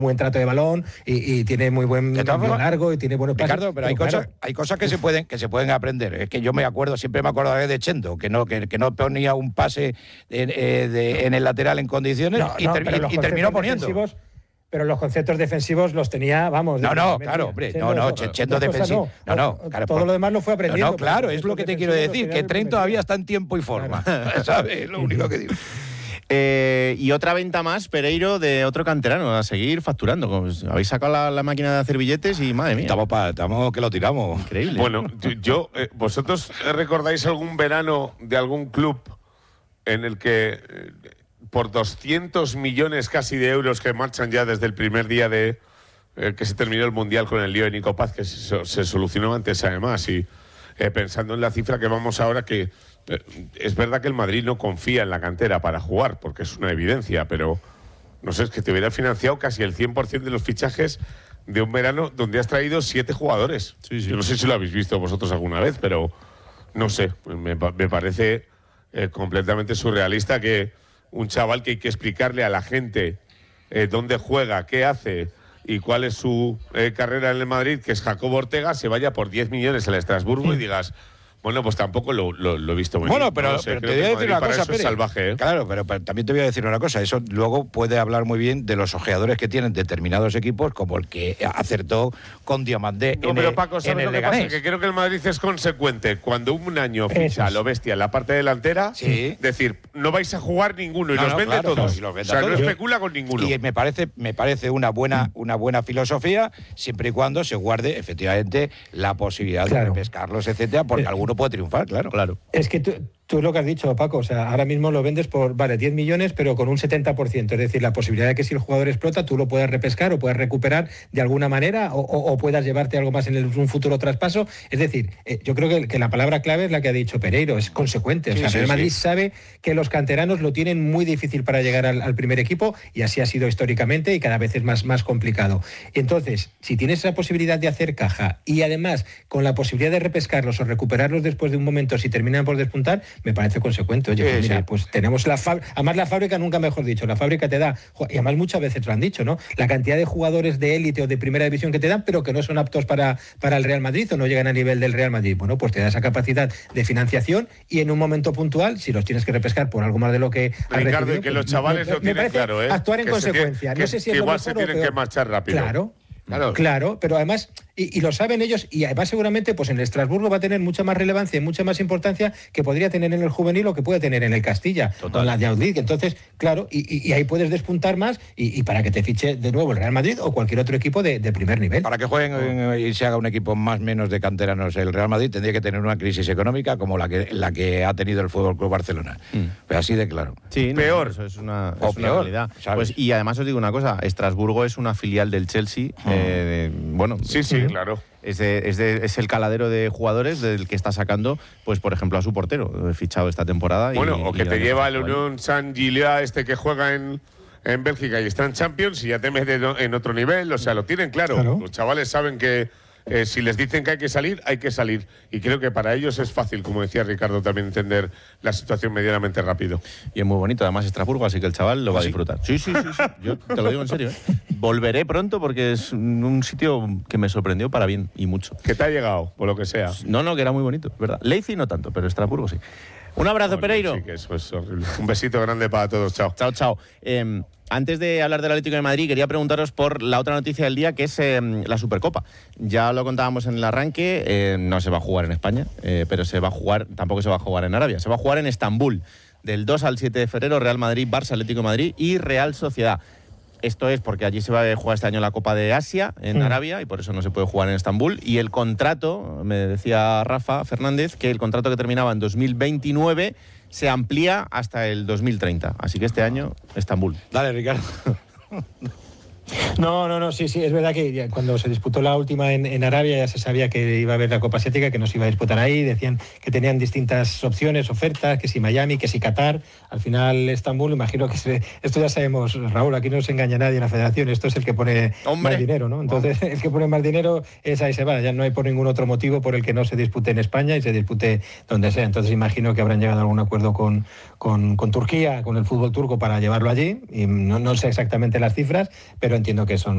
buen trato de balón y tiene muy buen cambio largo y tiene buenos pases. Ricardo, pero hay cosas que se pueden aprender. Es que yo siempre me acuerdo de Chendo, que no ponía un pase en el lateral en condiciones y terminó poniendo. Pero los conceptos defensivos los tenía, vamos... Claro, hombre, Chendo defensivo... Claro, todo lo demás lo fue aprendiendo. Claro, es lo que te quiero decir, que Tren todavía está en tiempo y forma, ¿sabes? Es lo único que digo. Y otra venta más, Pereiro, de otro canterano, a seguir facturando. Habéis sacado la máquina de hacer billetes y, madre mía. Estamos que lo tiramos. Increíble. Bueno, ¿vosotros recordáis algún verano de algún club en el que por 200 millones casi de euros que marchan ya desde el primer día de que se terminó el Mundial con el lío de Nico Paz, que se solucionó antes además, y pensando en la cifra que vamos ahora, que es verdad que el Madrid no confía en la cantera para jugar, porque es una evidencia, pero no sé, es que te hubiera financiado casi el 100% de los fichajes de un verano donde has traído 7 jugadores. Sí. Yo no sé si lo habéis visto vosotros alguna vez, pero no sé, me parece completamente surrealista que un chaval que hay que explicarle a la gente dónde juega, qué hace y cuál es su carrera en el Madrid, que es Jacobo Ortega, se vaya por 10 millones al Estrasburgo y digas... Bueno, pues tampoco lo he visto muy bien. Bueno, pero te voy a decir una cosa, Pérez. Salvaje, ¿eh? Claro, pero también te voy a decir una cosa. Eso luego puede hablar muy bien de los ojeadores que tienen determinados equipos, como el que acertó con Diamandé en el Leganés. No, pero Paco, ¿sabes lo que pasa? Que creo que el Madrid es consecuente. Cuando un año ficha a lo bestia en la parte delantera, decir, no vais a jugar ninguno y los vende todos. No especula con ninguno. Y me parece una buena filosofía, siempre y cuando se guarde efectivamente la posibilidad de repescarlos, etcétera, porque alguno puede triunfar, claro. Es que tú lo que has dicho, Paco, o sea, ahora mismo lo vendes por, 10 millones, pero con un 70%, es decir, la posibilidad de que si el jugador explota, tú lo puedas repescar o puedas recuperar de alguna manera o puedas llevarte algo más en un futuro traspaso. Es decir, yo creo que la palabra clave es la que ha dicho Pereiro, es consecuente. O sea, el Madrid sabe que los canteranos lo tienen muy difícil para llegar al primer equipo y así ha sido históricamente y cada vez es más complicado. Entonces, si tienes esa posibilidad de hacer caja y además con la posibilidad de repescarlos o recuperarlos después de un momento si terminan por despuntar, me parece consecuente. Oye, pues mira, pues tenemos la fábrica, además la fábrica nunca mejor dicho, la fábrica te da, y además muchas veces lo han dicho, ¿no? La cantidad de jugadores de élite o de primera división que te dan, pero que no son aptos para el Real Madrid o no llegan a nivel del Real Madrid. Bueno, pues te da esa capacidad de financiación y en un momento puntual, si los tienes que repescar por algo más de lo que has Ricardo, recibido, y que los chavales lo tienen claro, actuar en consecuencia. No sé si es igual se tienen que marchar rápido. Claro, pero además, y lo saben ellos, y además seguramente pues en el Estrasburgo va a tener mucha más relevancia y mucha más importancia que podría tener en el juvenil o que puede tener en el Castilla, con la Youth League. Entonces, claro, y ahí puedes despuntar más y para que te fiche de nuevo el Real Madrid o cualquier otro equipo de primer nivel. Para que jueguen y se haga un equipo más o menos de canteranos el Real Madrid, tendría que tener una crisis económica como la que ha tenido el Fútbol Club Barcelona. Pero así de claro. Sí, peor. Eso es una realidad. Pues, y además os digo una cosa, Estrasburgo es una filial del Chelsea. Sí, claro. Es el caladero de jugadores del que está sacando, pues por ejemplo, a su portero, fichado esta temporada. O que te lleva el Unión Saint-Gilloise que juega en Bélgica y está en Champions y ya te mete en otro nivel. O sea, lo tienen claro. Los chavales saben que si les dicen que hay que salir, hay que salir. Y creo que para ellos es fácil, como decía Ricardo, también entender la situación medianamente rápido. Y es muy bonito, además Estrasburgo, así que el chaval lo va a disfrutar. Sí. Yo te lo digo en serio. Volveré pronto porque es un sitio que me sorprendió para bien y mucho. ¿Qué te ha llegado, por lo que sea? No, que era muy bonito, ¿verdad? Leipzig no tanto, pero Estrasburgo sí. Un abrazo, Pereiro. Sí, que eso es horrible. Un besito grande para todos. Chao. Chao. Antes de hablar del Atlético de Madrid, quería preguntaros por la otra noticia del día, que es la Supercopa. Ya lo contábamos en el arranque, no se va a jugar en España, pero tampoco se va a jugar en Arabia. Se va a jugar en Estambul, del 2 al 7 de febrero, Real Madrid, Barça, Atlético de Madrid y Real Sociedad. Esto es porque allí se va a jugar este año la Copa de Asia, en Arabia, y por eso no se puede jugar en Estambul. Y el contrato, me decía Rafa Fernández, que el contrato que terminaba en 2029 se amplía hasta el 2030. Así que este año, Estambul. Dale, Ricardo. No, sí, es verdad que cuando se disputó la última en Arabia ya se sabía que iba a haber la Copa Asiática, que no se iba a disputar ahí, decían que tenían distintas opciones, ofertas, que si Miami, que si Qatar, al final Estambul, imagino que esto ya sabemos, Raúl, aquí no se engaña nadie en la federación, esto es el que pone más dinero, ¿no? Entonces el que pone más dinero es ahí se va, ya no hay por ningún otro motivo por el que no se dispute en España y se dispute donde sea, entonces imagino que habrán llegado a algún acuerdo con Turquía, con el fútbol turco para llevarlo allí, y no sé exactamente las cifras, pero entiendo que son